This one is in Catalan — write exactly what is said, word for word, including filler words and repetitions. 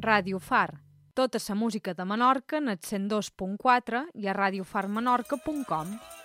Ràdio Far. Tota la música de Menorca en el cent dos punt quatre i a radiofarmenorca punt com.